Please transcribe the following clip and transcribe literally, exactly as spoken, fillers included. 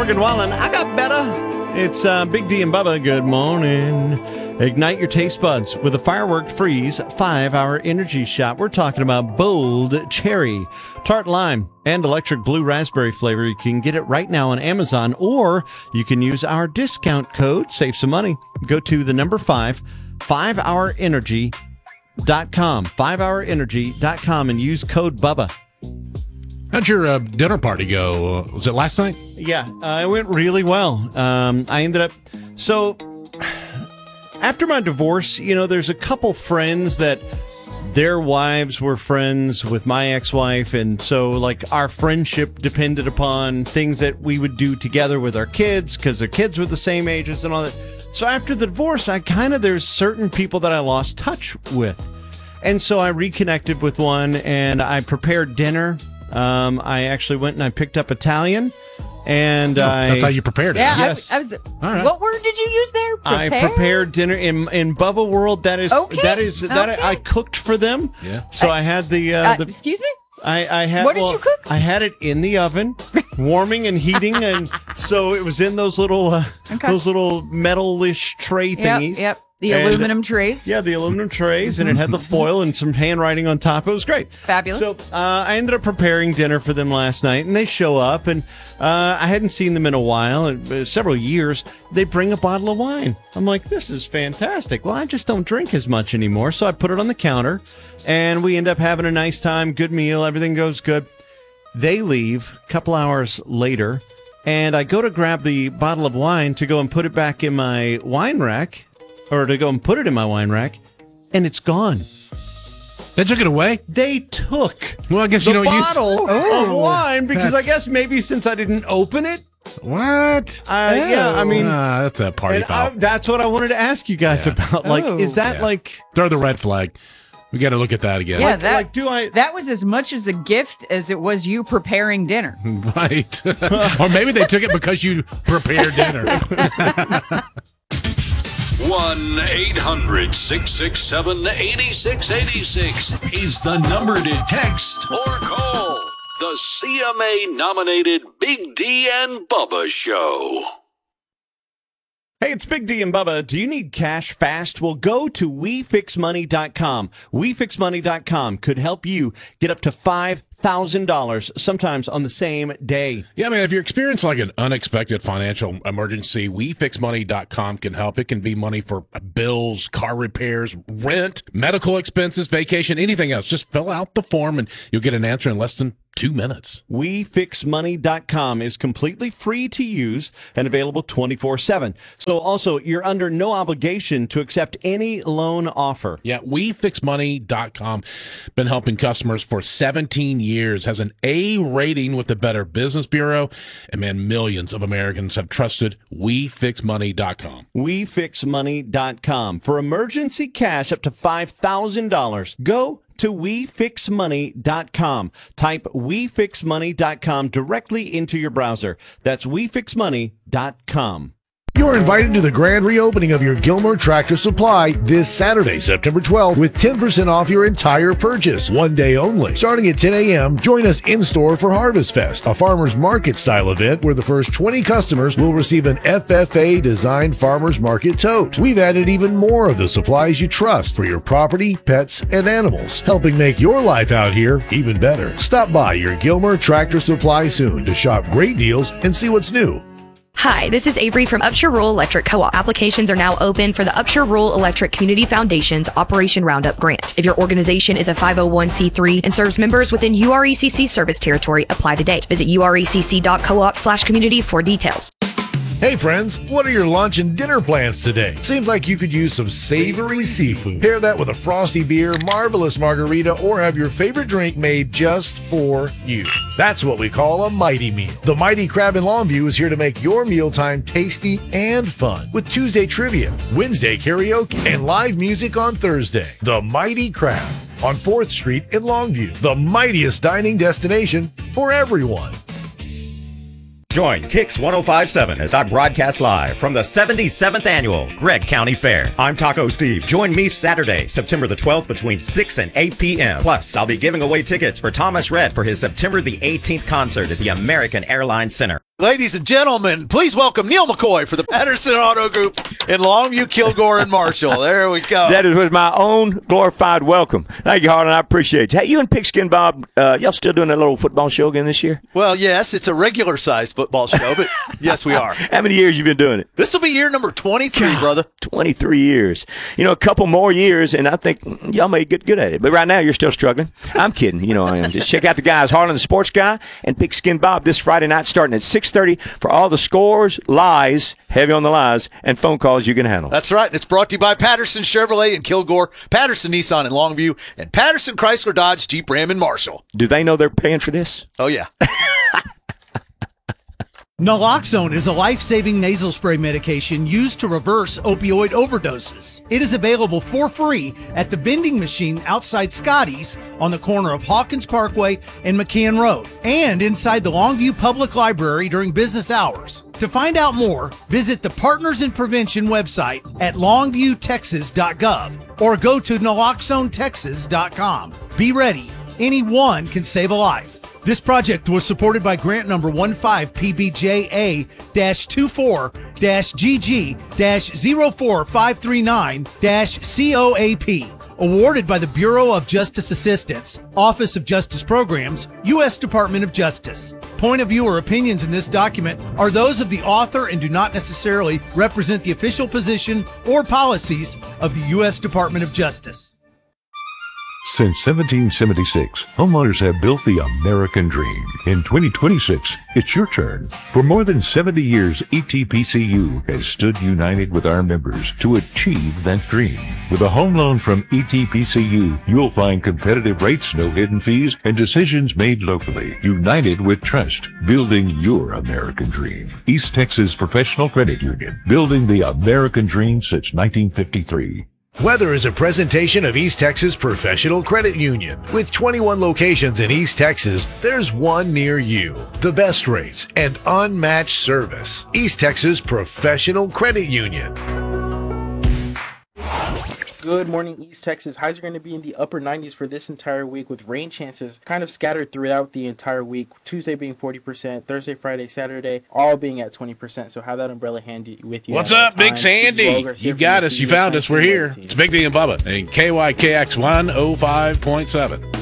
Morgan Wallen. I got better. It's uh, Big D and Bubba. Good morning. Ignite your taste buds with a Firework Freeze five-hour energy shot. We're talking about bold cherry, tart lime, and electric blue raspberry flavor. You can get it right now on Amazon, or you can use our discount code. Save some money. Go to the number five, five hour energy dot com, five hour energy dot com, and use code Bubba. How'd your uh, dinner party go? Uh, was it last night? Yeah, uh, it went really well. Um, I ended up... So... After my divorce, you know, there's a couple friends that their wives were friends with my ex-wife, and so, like, our friendship depended upon things that we would do together with our kids, because their kids were the same ages and all that. So after the divorce, I kind of, there's certain people that I lost touch with. And so I reconnected with one, and I prepared dinner. Um, I actually went and I picked up Italian. And oh, I, that's how you prepared it. Yeah, yes. I, I was. right. What word did you use there? I Prepare? prepared dinner in in Bubba World. That is Okay. that is that Okay. I, I cooked for them. Yeah. So I, I had the, uh, Uh, the excuse me? I, I had What did well, you cook? I had it in the oven, warming and heating, and so it was in those little uh, Okay. those little metal-ish tray Yep, thingies. yep. The And- aluminum trays. Yeah, the aluminum trays, and it had the foil and some handwriting on top. It was great. Fabulous. So uh, I ended up preparing dinner for them last night, and they show up, and uh, I hadn't seen them in a while, uh, several years. They bring a bottle of wine. I'm like, this is fantastic. Well, I just don't drink as much anymore, so I put it on the counter, and we end up having a nice time, good meal, everything goes good. They leave a couple hours later, and I go to grab the bottle of wine to go and put it back in my wine rack, or to go and put it in my wine rack, and it's gone. They took it away? They took Well, I guess the you don't use... bottle Oh, of wine because I that's- guess maybe since I didn't open it, What? uh, yeah, I mean, Ah, that's a party and foul. I, that's what I wanted to ask you guys Yeah. about. Like, Oh. is that Yeah. like, Throw the red flag. We got to look at that again. Yeah, like, that, like, do I? that was as much as a gift as it was you preparing dinner. Right. Or maybe they took it because you prepared dinner. one eight hundred six six seven eight six eight six is the number to text or call. The C M A-nominated Big D and Bubba Show. Hey, it's Big D and Bubba. Do you need cash fast? Well, go to we fix money dot com. we fix money dot com could help you get up to five thousand dollars, sometimes on the same day. Yeah, I mean, if you're experiencing like an unexpected financial emergency, we fix money dot com can help. It can be money for bills, car repairs, rent, medical expenses, vacation, anything else. Just fill out the form and you'll get an answer in less than two minutes. we fix money dot com is completely free to use and available twenty-four seven. So also, you're under no obligation to accept any loan offer. Yeah, we fix money dot com. Been helping customers for seventeen years, has an A rating with the Better Business Bureau, and man, millions of Americans have trusted we fix money dot com. we fix money dot com. For emergency cash up to five thousand dollars, go to we fix money dot com. Type we fix money dot com directly into your browser. That's we fix money dot com. You're invited to the grand reopening of your Gilmer Tractor Supply this Saturday, September twelfth, with ten percent off your entire purchase. One day only. Starting at ten a.m., join us in-store for Harvest Fest, a farmer's market-style event where the first twenty customers will receive an F F A-designed farmer's market tote. We've added even more of the supplies you trust for your property, pets, and animals, helping make your life out here even better. Stop by your Gilmer Tractor Supply soon to shop great deals and see what's new. Hi, this is Avery from Upshur Rural Electric Co-op. Applications are now open for the Upshur Rural Electric Community Foundation's Operation Roundup Grant. If your organization is a five oh one c three and serves members within U R E C C service territory, apply today. Visit U R E C C dot coop slash community for details. Hey friends, what are your lunch and dinner plans today? Seems like you could use some savory seafood. Pair that with a frosty beer, marvelous margarita, or have your favorite drink made just for you. That's what we call a Mighty Meal. The Mighty Crab in Longview is here to make your mealtime tasty and fun with Tuesday trivia, Wednesday karaoke, and live music on Thursday. The Mighty Crab on fourth Street in Longview, the mightiest dining destination for everyone. Join Kix one oh five point seven as I broadcast live from the seventy-seventh Annual Gregg County Fair. I'm Taco Steve. Join me Saturday, September the twelfth between six and eight p.m. Plus, I'll be giving away tickets for Thomas Rhett for his September the eighteenth concert at the American Airlines Center. Ladies and gentlemen, please welcome Neil McCoy for the Patterson Auto Group in Longview, Kilgore, and Marshall. There we go. That is was my own glorified welcome. Thank you, Harlan. I appreciate you. Hey, you and Pigskin Bob, uh, y'all still doing that little football show again this year? Well, yes, it's a regular-sized football show, but yes, we are. How many years you been doing it? This will be year number twenty-three, God, brother. twenty-three years. You know, a couple more years, and I think y'all may get good at it. But right now, you're still struggling. I'm kidding. You know I am. Just check out the guys, Harlan the Sports Guy and Pigskin Bob, this Friday night starting at six thirty for all the scores, lies, heavy on the lies, and phone calls you can handle. That's right. And it's brought to you by Patterson Chevrolet in Kilgore, Patterson Nissan in Longview, and Patterson Chrysler Dodge Jeep Ram in Marshall. Do they know they're paying for this? Oh, yeah. Naloxone is a life-saving nasal spray medication used to reverse opioid overdoses. It is available for free at the vending machine outside Scotty's on the corner of Hawkins Parkway and McCann Road, and inside the Longview Public Library during business hours. To find out more, visit the Partners in Prevention website at longview texas dot gov or go to naloxone texas dot com. Be ready. Anyone can save a life. This project was supported by grant number one five P B J A twenty-four G G zero four five three nine C O A P, awarded by the Bureau of Justice Assistance, Office of Justice Programs, U S Department of Justice. Point of view or opinions in this document are those of the author and do not necessarily represent the official position or policies of the U S Department of Justice. Since seventeen seventy-six, homeowners have built the American dream. In twenty twenty-six, it's your turn. For more than seventy years, E T P C U has stood united with our members to achieve that dream. With a home loan from E T P C U, you'll find competitive rates, no hidden fees, and decisions made locally. United with trust, building your American dream. East Texas Professional Credit Union, building the American dream since nineteen fifty-three. Weather is a presentation of East Texas Professional Credit Union. With twenty-one locations in East Texas, there's one near you. The best rates and unmatched service. East Texas Professional Credit Union. Good morning, East Texas. Highs are going to be in the upper nineties for this entire week with rain chances kind of scattered throughout the entire week. Tuesday being forty percent, Thursday, Friday, Saturday, all being at twenty percent. So have that umbrella handy with you. What's up, Big Sandy? You got us. You found us. We're here. It's Big D and Bubba and K Y K X one oh five point seven.